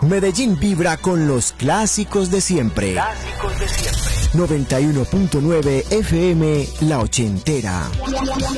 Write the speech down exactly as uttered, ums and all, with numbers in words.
Medellín vibra con los clásicos de siempre. Clásicos de siempre. noventa y uno punto nueve F M La Ochentera.